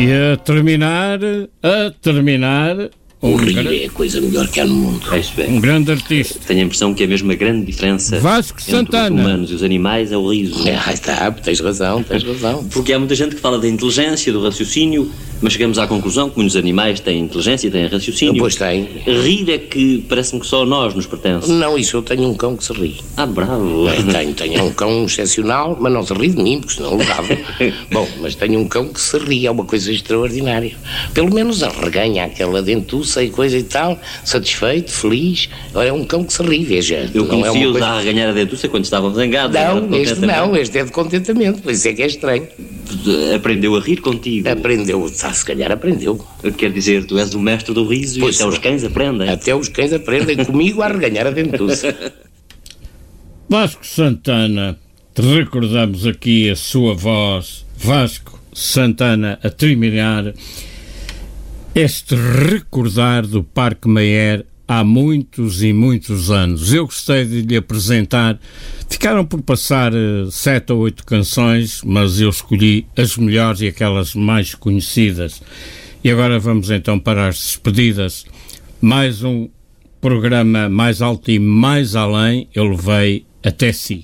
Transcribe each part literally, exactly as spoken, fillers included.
E a terminar, a terminar... O rir é a coisa melhor que há no mundo. É, um grande artista. Tenho a impressão que a mesma grande diferença Vasco entre Santana. os humanos e os animais é o riso. É, aí está, tens razão, tens razão. Porque há muita gente que fala da inteligência, do raciocínio, mas chegamos à conclusão que muitos animais têm inteligência e têm raciocínio. Pois tem. Rir é que parece-me que só a nós nos pertence. Não, isso eu tenho um cão que se ri. Ah, bravo. Bem, tenho, tenho é um cão excepcional, mas não se ri de mim, porque senão levava. Bom, mas tenho um cão que se ri, é uma coisa extraordinária. Pelo menos arreganha aquela dentuça e coisa e tal, satisfeito, feliz. Agora é um cão que se ri, veja. Eu conhecia-os coisa... a arreganhar a dentuça quando estavam zangados. Não, este não, este é de contentamento, por isso é que é estranho. Aprendeu a rir contigo. Aprendeu, ah, se calhar aprendeu. Quer dizer, tu és o mestre do riso pois e até os cães aprendem. Até os cães aprendem comigo a arreganhar a dentuça. Vasco Santana, te recordamos aqui a sua voz, Vasco Santana, a terminar este recordar do Parque Mayer há muitos e muitos anos. Eu gostei de lhe apresentar, ficaram por passar uh, sete ou oito canções, mas eu escolhi as melhores e aquelas mais conhecidas. E agora vamos então para as despedidas. Mais um programa mais alto e mais além, eu levei até si.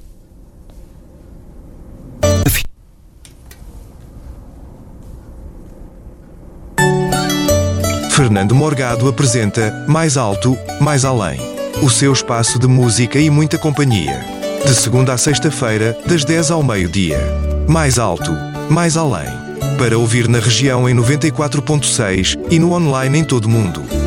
Fernando Morgado apresenta Mais Alto, Mais Além. O seu espaço de música e muita companhia. De segunda a sexta-feira, das dez ao meio-dia. Mais Alto, Mais Além. Para ouvir na região em noventa e quatro ponto seis e no online em todo o mundo.